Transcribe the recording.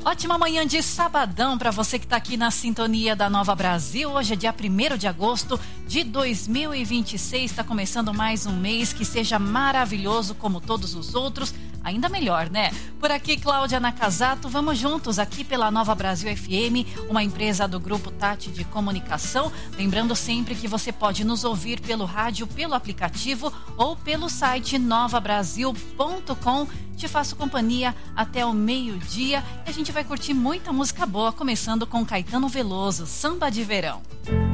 Ótima manhã de sabadão para você que está aqui na sintonia da Nova Brasil. Hoje é dia 1º de agosto de 2026. Está começando mais um mês que seja maravilhoso como todos os outros. Ainda melhor, né? Por aqui, Cláudia Nakazato, vamos juntos aqui pela Nova Brasil FM, uma empresa do Grupo Tati de Comunicação. Lembrando sempre que você pode nos ouvir pelo rádio, pelo aplicativo ou pelo site novabrasil.com. Te faço companhia até o meio-dia e a gente vai curtir muita música boa, começando com Caetano Veloso, Samba de Verão.